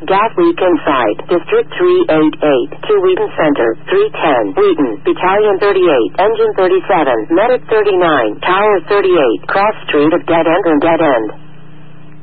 gas leak inside. District 388 to Wheaton Center. 310. Wheaton. Battalion 38. Engine 37. Medic 39. Tower 38. Cross street of dead end and dead end.